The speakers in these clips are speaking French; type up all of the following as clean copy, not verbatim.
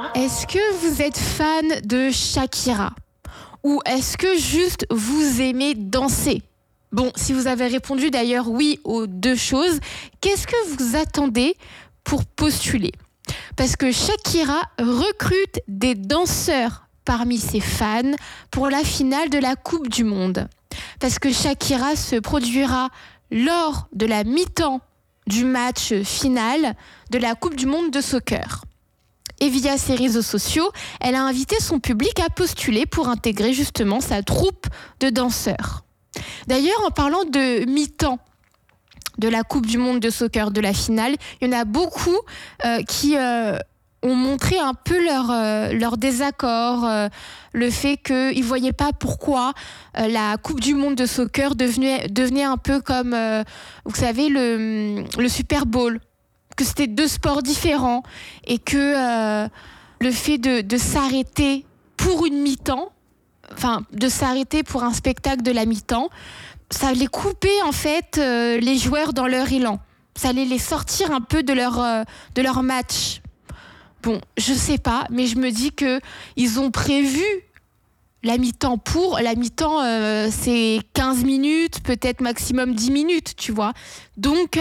Est-ce que vous êtes fan de Shakira ? Ou est-ce que juste vous aimez danser ? Bon, si vous avez répondu d'ailleurs oui aux deux choses, qu'est-ce que vous attendez pour postuler ? Parce que Shakira recrute des danseurs parmi ses fans pour la finale de la Coupe du Monde. Parce que Shakira se produira lors de la mi-temps du match final de la Coupe du Monde de soccer. Et via ses réseaux sociaux, elle a invité son public à postuler pour intégrer justement sa troupe de danseurs. D'ailleurs, en parlant de mi-temps de la Coupe du Monde de soccer, de la finale, il y en a beaucoup qui ont montré un peu leur désaccord, le fait qu'ils ne voyaient pas pourquoi la Coupe du Monde de soccer devenait un peu comme, vous savez, le Super Bowl. Que c'était deux sports différents et que le fait de s'arrêter pour une mi-temps, enfin de s'arrêter pour un spectacle de la mi-temps, ça allait couper en fait les joueurs dans leur élan. Ça allait les sortir un peu de leur match. Bon, je sais pas, mais je me dis que ils ont prévu la mi-temps pour. La mi-temps, c'est 15 minutes, peut-être maximum 10 minutes, tu vois. Donc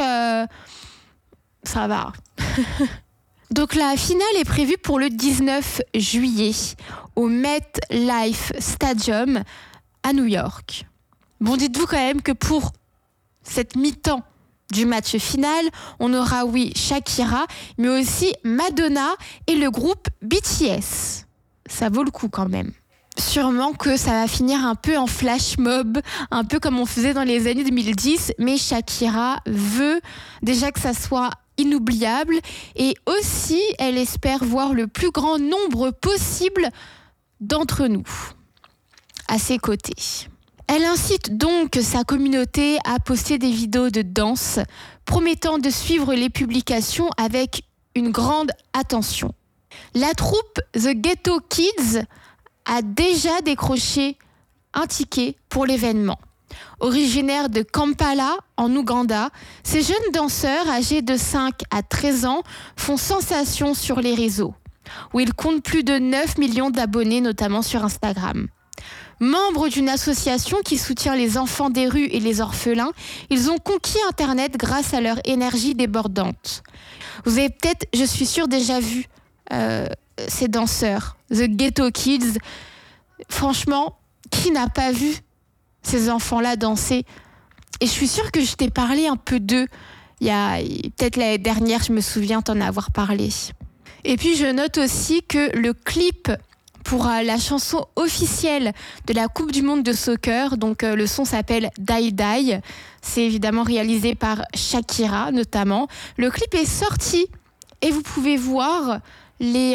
ça va. Donc la finale est prévue pour le 19 juillet au MetLife Stadium à New York. Bon, dites-vous quand même que pour cette mi-temps du match final, on aura oui Shakira, mais aussi Madonna et le groupe BTS. Ça vaut le coup quand même. Sûrement que ça va finir un peu en flash mob, un peu comme on faisait dans les années 2010, mais Shakira veut déjà que ça soit inoubliable et aussi elle espère voir le plus grand nombre possible d'entre nous à ses côtés. Elle incite donc sa communauté à poster des vidéos de danse, promettant de suivre les publications avec une grande attention. La troupe The Ghetto Kids a déjà décroché un ticket pour l'événement. Originaires de Kampala, en Ouganda, ces jeunes danseurs âgés de 5 à 13 ans font sensation sur les réseaux, où ils comptent plus de 9 millions d'abonnés, notamment sur Instagram. Membres d'une association qui soutient les enfants des rues et les orphelins, ils ont conquis Internet grâce à leur énergie débordante. Vous avez peut-être, je suis sûre, déjà vu ces danseurs, The Ghetto Kids. Franchement, qui n'a pas vu ces enfants-là danser ? Et je suis sûre que je t'ai parlé un peu d'eux. Il y a peut-être l'année dernière, je me souviens t'en avoir parlé. Et puis je note aussi que le clip pour la chanson officielle de la Coupe du Monde de soccer, donc le son s'appelle Die Die. C'est évidemment réalisé par Shakira notamment. Le clip est sorti et vous pouvez voir les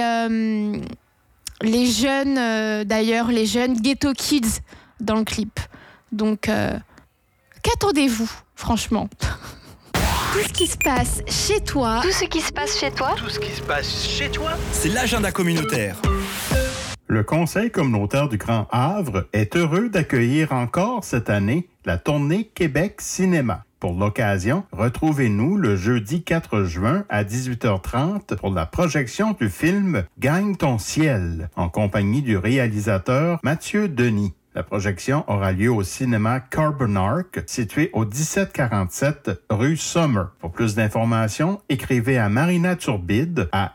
jeunes, d'ailleurs, les jeunes Ghetto Kids dans le clip. Donc, qu'attendez-vous, franchement ? Tout ce qui se passe chez toi. Tout ce qui se passe chez toi. Tout ce qui se passe chez toi. C'est l'agenda communautaire. Le Conseil communautaire du Grand Havre est heureux d'accueillir encore cette année la tournée Québec Cinéma. Pour l'occasion, retrouvez-nous le jeudi 4 juin à 18h30 pour la projection du film « Gagne ton ciel » en compagnie du réalisateur Mathieu Denis. La projection aura lieu au cinéma Carbonark, situé au 1747 rue Sommer. Pour plus d'informations, écrivez à Marina Turbide à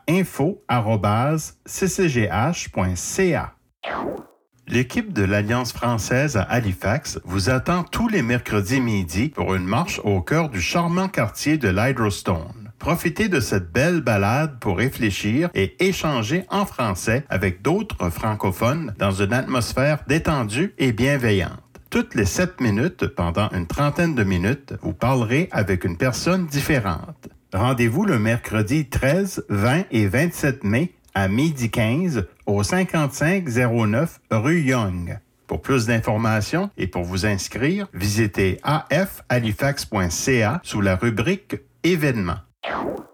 info@ccgh.ca. L'équipe de l'Alliance française à Halifax vous attend tous les mercredis midi pour une marche au cœur du charmant quartier de l'Hydrostone. Profitez de cette belle balade pour réfléchir et échanger en français avec d'autres francophones dans une atmosphère détendue et bienveillante. Toutes les 7 minutes, pendant une trentaine de minutes, vous parlerez avec une personne différente. Rendez-vous le mercredi 13, 20 et 27 mai à 12h15 au 5509 rue Young. Pour plus d'informations et pour vous inscrire, visitez afhalifax.ca sous la rubrique Événements.